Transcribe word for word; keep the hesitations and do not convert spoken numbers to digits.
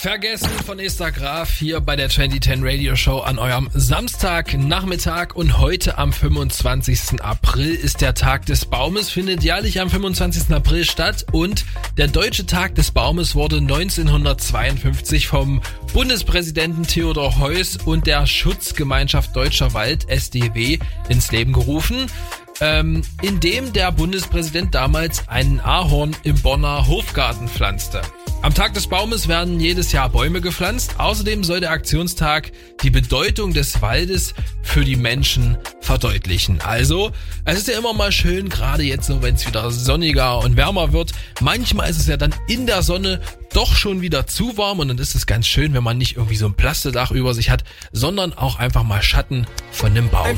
Vergessen von Esther Graf hier bei der zwanzig zehn Radio Show an eurem Samstagnachmittag und heute am fünfundzwanzigsten April ist der Tag des Baumes, findet jährlich am fünfundzwanzigsten April statt und der Deutsche Tag des Baumes wurde neunzehnhundertzweiundfünfzig vom Bundespräsidenten Theodor Heuss und der Schutzgemeinschaft Deutscher Wald S D W ins Leben gerufen, ähm, indem der Bundespräsident damals einen Ahorn im Bonner Hofgarten pflanzte. Am Tag des Baumes werden jedes Jahr Bäume gepflanzt. Außerdem soll der Aktionstag die Bedeutung des Waldes für die Menschen verdeutlichen. Also, es ist ja immer mal schön, gerade jetzt so, wenn es wieder sonniger und wärmer wird. Manchmal ist es ja dann in der Sonne doch schon wieder zu warm und dann ist es ganz schön, wenn man nicht irgendwie so ein Plasterdach über sich hat, sondern auch einfach mal Schatten von einem Baum.